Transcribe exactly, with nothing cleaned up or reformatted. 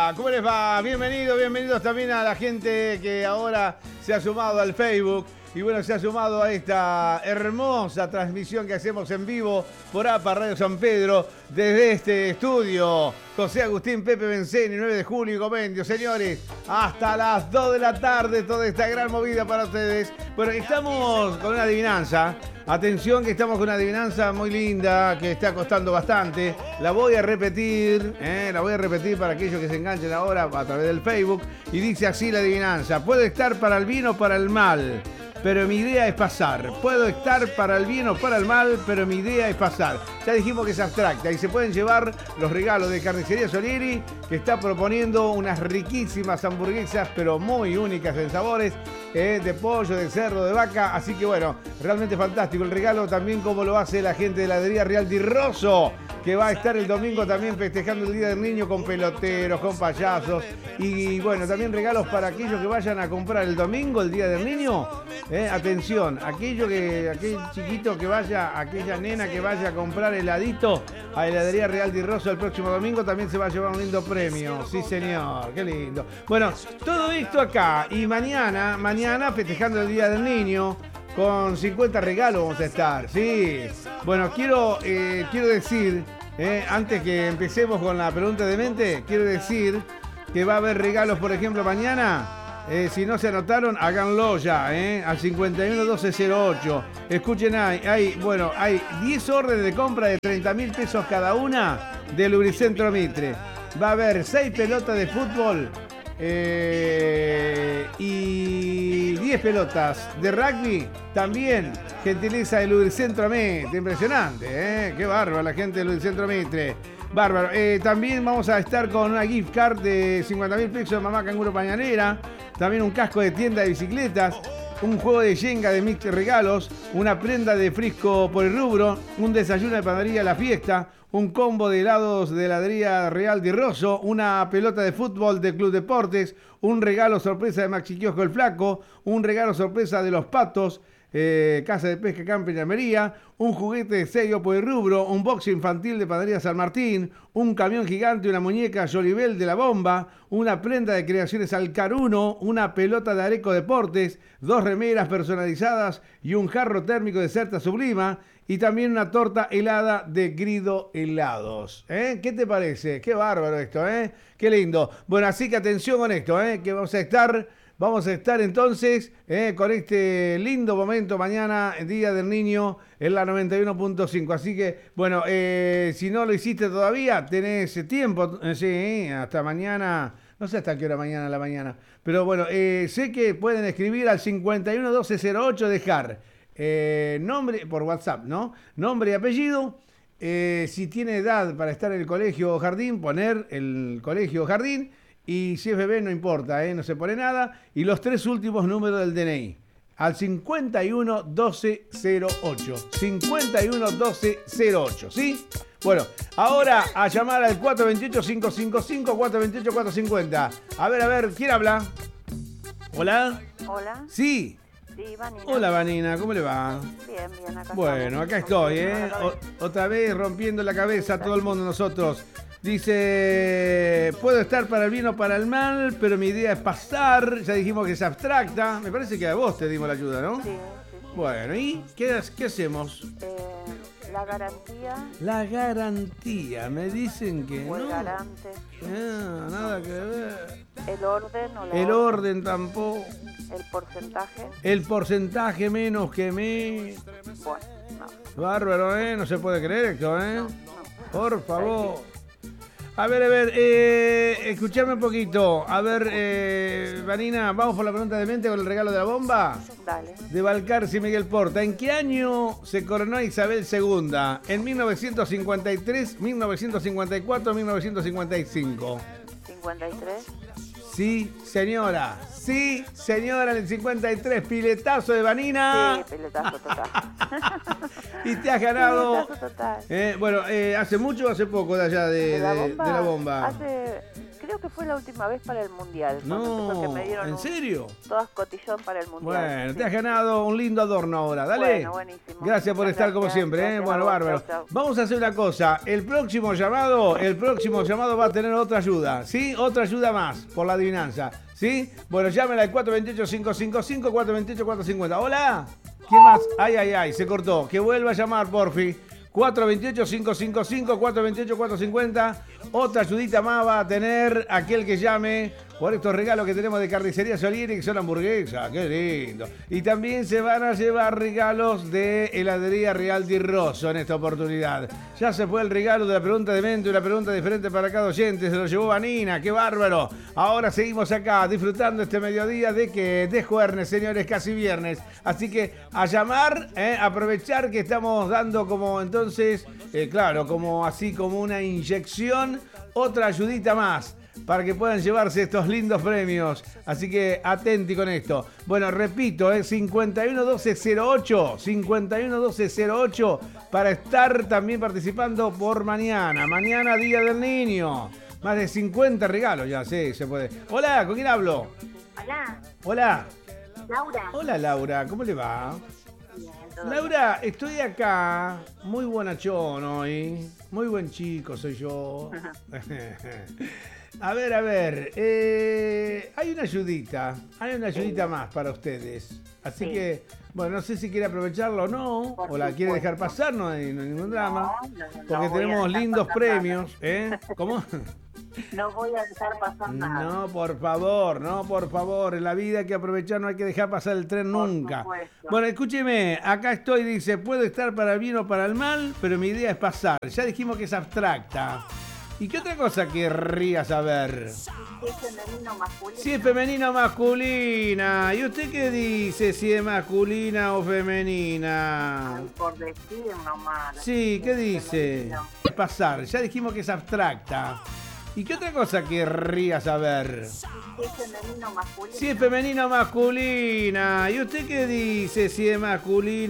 va? ¿Cómo les va? Bienvenidos, bienvenidos también a la gente que ahora se ha sumado al Facebook. Y bueno, se ha sumado a esta hermosa transmisión que hacemos en vivo por A P A Radio San Pedro desde este estudio. José Agustín Pepe Benceni, nueve de julio y Comendio. Señores, hasta las dos de la tarde toda esta gran movida para ustedes. Bueno, estamos con una adivinanza. Atención que estamos con una adivinanza muy linda que está costando bastante. La voy a repetir, ¿eh? la voy a repetir para aquellos que se enganchen ahora a través del Facebook. Y dice así la adivinanza. Puede estar para el bien o para el mal, pero mi idea es pasar. Puedo estar para el bien o para el mal, pero mi idea es pasar. Ya dijimos que es abstracta y se pueden llevar los regalos de Carnicería Solieri, que está proponiendo unas riquísimas hamburguesas, pero muy únicas en sabores, eh, de pollo, de cerdo, de vaca. Así que bueno, realmente fantástico el regalo, también como lo hace la gente de la heladería Real Di Rosso, que va a estar el domingo también festejando el Día del Niño con peloteros, con payasos. Y bueno, también regalos para aquellos que vayan a comprar el domingo, el Día del Niño. Eh, atención, aquello que, aquel chiquito que vaya, aquella nena que vaya a comprar heladito a heladería Real Di Rosso el próximo domingo también se va a llevar un lindo premio. Sí, señor, qué lindo. Bueno, todo esto acá. Y mañana, mañana festejando el Día del Niño, con cincuenta regalos vamos a estar, sí. Bueno, quiero, eh, quiero decir, eh, antes que empecemos con la pregunta de mente, quiero decir que va a haber regalos, por ejemplo, mañana. Eh, si no se anotaron, háganlo ya, eh, al cincuenta y uno doce cero ocho. Escuchen, hay, hay, bueno, hay diez órdenes de compra de treinta mil pesos cada una de Lubricentro Mitre. Va a haber seis pelotas de fútbol eh, y diez pelotas de rugby, también gentileza de Lubricentro Mitre. Impresionante, ¿eh? Qué bárbaro la gente de Lubricentro Mitre. Bárbaro. Eh, también vamos a estar con una gift card de cincuenta mil pesos de Mamá Canguro Pañalera. También un casco de tienda de bicicletas. Un juego de Jenga de mix regalos. Una prenda de Frisco por el rubro. Un desayuno de panadería La Fiesta. Un combo de helados de heladería Real Di Rosso. Una pelota de fútbol de Club Deportes. Un regalo sorpresa de Maxi Kiosco el Flaco. Un regalo sorpresa de Los Patos. Eh, Casa de Pesca Campo y Almería, un juguete de sello por el rubro, un box infantil de Panadería San Martín, un camión gigante, una muñeca Jolibel de la Bomba, una prenda de Creaciones Alcaruno, una pelota de Areco Deportes, dos remeras personalizadas y un jarro térmico de Certa Sublima, y también una torta helada de Grido Helados. ¿Eh? ¿Qué te parece? Qué bárbaro esto, ¿eh? Qué lindo. Bueno, así que atención con esto, ¿eh? Que vamos a estar... Vamos a estar entonces eh, con este lindo momento mañana, Día del Niño, en la noventa y uno punto cinco. Así que, bueno, eh, si no lo hiciste todavía, tenés tiempo, eh, sí, hasta mañana, no sé hasta qué hora mañana a la mañana. Pero bueno, eh, sé que pueden escribir al cincuenta y uno doce cero ocho, dejar eh, nombre, por WhatsApp, ¿no? Nombre y apellido. Eh, si tiene edad para estar en el colegio o jardín, poner el colegio o jardín. Y si es bebé no importa, ¿eh? No se pone nada. Y los tres últimos números del D N I. Al cincuenta y uno doce cero ocho. cincuenta y uno doce cero ocho, ¿sí? Bueno, ahora a llamar al cuatro dos ocho cinco cinco cinco, cuatro dos ocho cuatro cinco cero. A ver, a ver, ¿quién habla? ¿Hola? Hola. Sí. Sí, Vanina. Hola, Vanina, ¿cómo le va? Bien, bien, acá Bueno, estamos. acá estoy, ¿eh? O- otra vez rompiendo la cabeza a todo el mundo nosotros. Dice, puedo estar para el bien o para el mal, pero mi idea es pasar. Ya dijimos que es abstracta. Me parece que a vos te dimos la ayuda, ¿no? Sí, sí, sí. Bueno, ¿y qué, qué hacemos? Eh, la garantía La garantía. Me dicen que o el no. garante, Ah, nada que ver. el orden o la El orden tampoco. el porcentaje. El porcentaje menos que me... Bueno, no, Bárbaro, ¿eh? No se puede creer esto, ¿eh? no. Por favor. A ver, a ver, eh, escuchame un poquito. A ver, eh, Vanina, vamos por la pregunta de mente con el regalo de la bomba. Dale. De Balcarce y Miguel Porta. ¿En qué año se coronó Isabel segunda? ¿En mil novecientos cincuenta y tres, mil novecientos cincuenta y cuatro, mil novecientos cincuenta y cinco? cincuenta y tres. Sí, señora. Sí, señora, en el cincuenta y tres. Piletazo de Vanina. Sí, peletazo total. Y te has ganado... Peletazo total. Eh, bueno, eh, ¿hace mucho o hace poco de allá de, ¿De la de- bomba? de la bomba? Hace, creo que fue la última vez para el Mundial. No, que me dieron ¿en un, serio? Todas cotillón para el Mundial. Bueno, sí. Te has ganado un lindo adorno ahora, dale. Bueno, buenísimo. Gracias por Muchas estar como gracias, siempre, ¿eh? gracias Bueno, a vos, bárbaro. chau, chau. Vamos a hacer una cosa, el próximo llamado, el próximo llamado va a tener otra ayuda, ¿sí? Otra ayuda más por la adivinanza, ¿sí? Bueno, llámenla al cuatro dos ocho, cinco cinco cinco, cuatro dos ocho, cuatro cinco cero. Hola, ¿quién más? Ay, ay, ay, se cortó. Que vuelva a llamar, porfi. cuatro dos ocho, cinco cinco cinco, cuatro dos ocho, cuatro cinco cero. Otra ayudita más va a tener aquel que llame por estos regalos que tenemos de Carnicería Solieri, que son hamburguesas. ¡Qué lindo! Y también se van a llevar regalos de Heladería Real Di Rosso en esta oportunidad. Ya se fue el regalo de la pregunta de mente, una pregunta diferente para cada oyente. Se lo llevó Vanina. ¡Qué bárbaro! Ahora seguimos acá disfrutando este mediodía de que de jueves, señores, casi viernes. Así que a llamar, eh, aprovechar que estamos dando como entonces, eh, claro, como así como una inyección, otra ayudita más para que puedan llevarse estos lindos premios. Así que atenti con esto. Bueno, repito, es cincuenta y uno doce cero ocho, cincuenta y uno doce cero ocho para estar también participando por mañana. Mañana, Día del Niño. Más de cincuenta regalos ya, sí, se puede. Hola, ¿con quién hablo? Hola, Hola. Laura. Hola, Laura, ¿cómo le va? Bien, todo Laura, estoy acá, muy bonachón hoy, muy buen chico soy yo. A ver, a ver, eh, hay una ayudita, hay una ayudita más para ustedes. Así Sí. que, bueno, no sé si quiere aprovecharlo o no, Por o la quiere dejar supuesto. pasar, no hay, no hay ningún drama. No, no, no, Porque no voy a tenemos dejar lindos pasar premios, ¿eh? ¿Cómo? nada. No voy a dejar pasar nada. No, por favor, no, por favor. En la vida hay que aprovechar, no hay que dejar pasar el tren Por nunca. supuesto. Bueno, escúcheme, acá estoy, dice, puede estar para el bien o para el mal, pero mi idea es pasar. Ya dijimos que es abstracta. ¿Y qué otra cosa querría saber? Si es femenino o masculino. Si es femenina o masculina. ¿Y usted qué dice si es masculina o femenina? Ay, por decir nomás. Sí, ¿qué dice? Femenino. Es pasar. Ya dijimos que es abstracta. ¿Y qué otra cosa querría saber? Si es femenino o masculino. Si es femenina o masculina. ¿Y usted qué dice si es masculina?